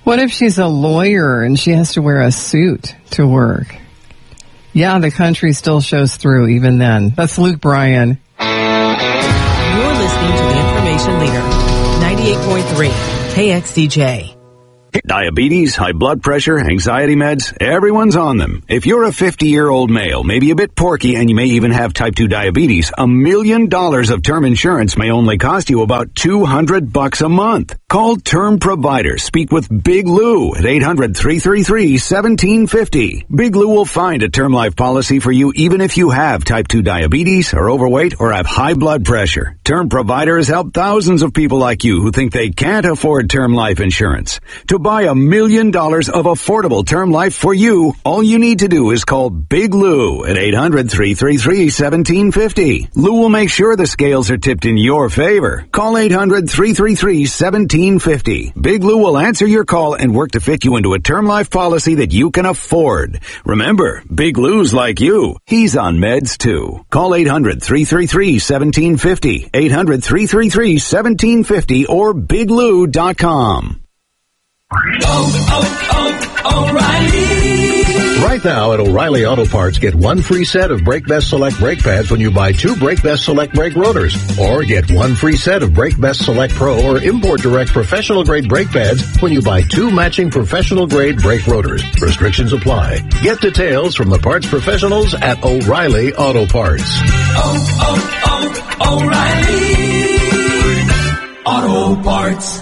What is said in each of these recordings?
What if she's a lawyer and she has to wear a suit to work? Yeah, the country still shows through even then. That's Luke Bryan. You're listening to the Information Leader, 98.3 KXDJ. Diabetes, high blood pressure, anxiety meds, everyone's on them. If you're a 50-year-old male, maybe a bit porky, and you may even have type 2 diabetes, $1 million of term insurance may only cost you about $200 a month. Call Term Provider. Speak with Big Lou at 800-333-1750. Big Lou will find a term life policy for you even if you have type 2 diabetes, are overweight, or have high blood pressure. Term Provider has helped thousands of people like you who think they can't afford term life insurance. To buy $1 million of affordable term life for you, all you need to do is call Big Lou at 800-333-1750. Lou will make sure the scales are tipped in your favor. Call 800-333-1750. Big Lou will answer your call and work to fit you into a term life policy that you can afford. Remember, Big Lou's like you. He's on meds too. Call 800-333-1750. 800-333-1750 or biglou.com. O'Reilly. Right now at O'Reilly Auto Parts, get one free set of Brake Best Select brake pads when you buy 2 Brake Best Select brake rotors. Or get one free set of Brake Best Select Pro or Import Direct professional grade brake pads when you buy 2 matching professional grade brake rotors. Restrictions apply. Get details from the parts professionals at O'Reilly Auto Parts. O'Reilly Auto Parts.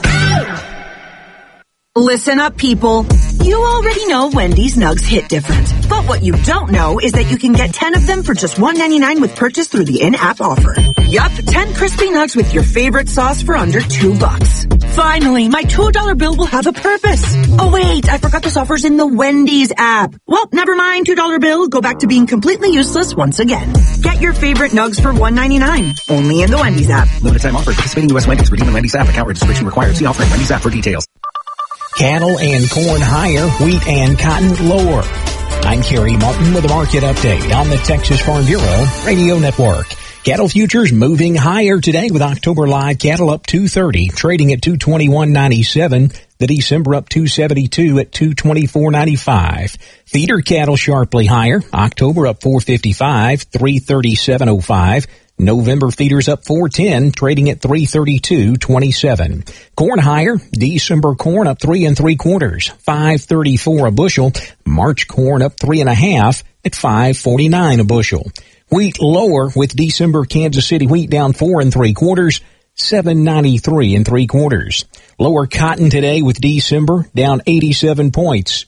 Listen up, people. You already know Wendy's Nugs hit different. But what you don't know is that you can get 10 of them for just $1.99 with purchase through the in-app offer. Yup, 10 crispy nugs with your favorite sauce for under $2. Finally, my $2 bill will have a purpose. Oh wait, I forgot this offer's in the Wendy's app. Well, never mind, $2 bill. Go back to being completely useless once again. Get your favorite nugs for $1.99. Only in the Wendy's app. Limited time offer. Participating U.S. Wendy's. Redeem the Wendy's app. Account registration required. See offer at Wendy's app for details. Cattle and corn higher, wheat and cotton lower. I'm Kerry Martin with a market update on the Texas Farm Bureau Radio Network. Cattle futures moving higher today with October live cattle up 230, trading at 221.97. The December up 272 at 224.95. Feeder cattle sharply higher. October up 455, 337.05. November feeders up 410, trading at 332.27. Corn higher. December corn up 3 3/4, 5.34 a bushel. March corn up 3 1/2 at 5.49 a bushel. Wheat lower with December Kansas City wheat down 4 3/4, 7.93 3/4. Lower cotton today with December down 87 points,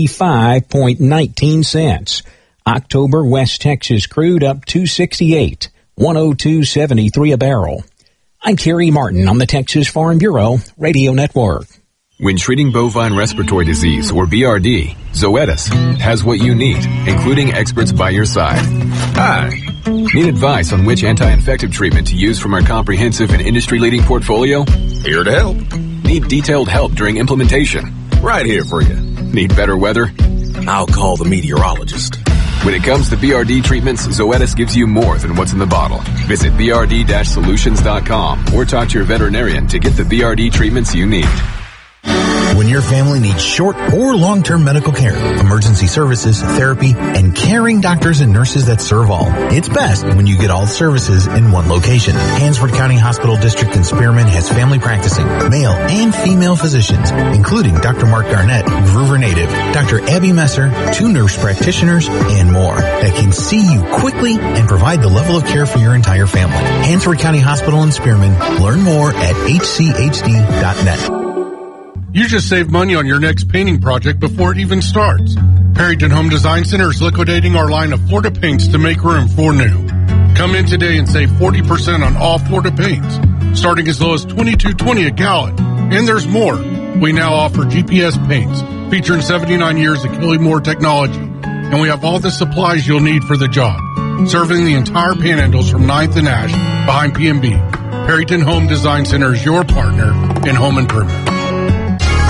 85.19 cents. October West Texas crude up 268. 102.73 a barrel. I'm Kerry Martin on the Texas Farm Bureau Radio Network. When treating bovine respiratory disease, or BRD, Zoetis has what you need, including experts by your side. Hi. Need advice on which anti-infective treatment to use from our comprehensive and industry-leading portfolio? Here to help. Need detailed help during implementation? Right here for you. Need better weather? I'll call the meteorologist. When it comes to BRD treatments, Zoetis gives you more than what's in the bottle. Visit BRD-solutions.com or talk to your veterinarian to get the BRD treatments you need. When your family needs short or long-term medical care, emergency services, therapy, and caring doctors and nurses that serve all, it's best when you get all services in one location. Hansford County Hospital District in Spearman has family practicing, male and female physicians, including Dr. Mark Garnett, Groover native, Dr. Abby Messer, 2 nurse practitioners, and more that can see you quickly and provide the level of care for your entire family. Hansford County Hospital in Spearman. Learn more at hchd.net. You just saved money on your next painting project before it even starts. Perryton Home Design Center is liquidating our line of Florida paints to make room for new. Come in today and save 40% on all Florida paints, starting as low as $22.20 a gallon. And there's more. We now offer GPS paints, featuring 79 years of Killimore technology. And we have all the supplies you'll need for the job, serving the entire Panhandles from 9th and Ash behind PMB. Perryton Home Design Center is your partner in home improvement.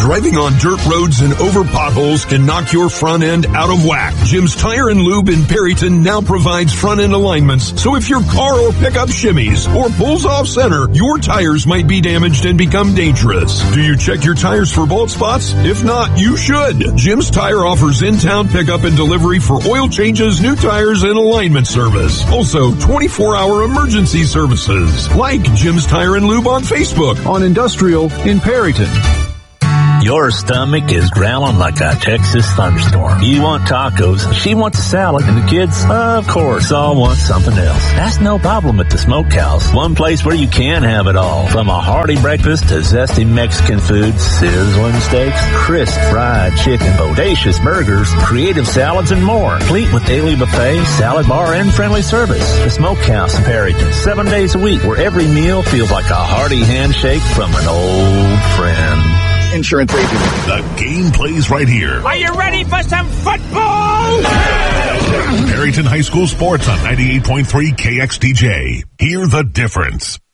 Driving on dirt roads and over potholes can knock your front end out of whack. Jim's Tire and Lube in Perryton now provides front end alignments, so if your car or pickup shimmies or pulls off center, your tires might be damaged and become dangerous. Do you check your tires for bald spots? If not, you should. Jim's Tire offers in-town pickup and delivery for oil changes, new tires, and alignment service. Also, 24-hour emergency services. Like Jim's Tire and Lube on Facebook. On Industrial in Perryton. Your stomach is growling like a Texas thunderstorm. You want tacos, she wants a salad, and the kids, of course, all want something else. That's no problem at the Smokehouse. One place where you can have it all. From a hearty breakfast to zesty Mexican food, sizzling steaks, crisp fried chicken, bodacious burgers, creative salads, and more. Complete with daily buffet, salad bar, and friendly service. The Smokehouse in Perryton, 7 days a week, where every meal feels like a hearty handshake from an old friend. Insurance agent. The game plays right here. Are you ready for some football? Perryton High School Sports on 98.3 KXTJ. Hear the difference.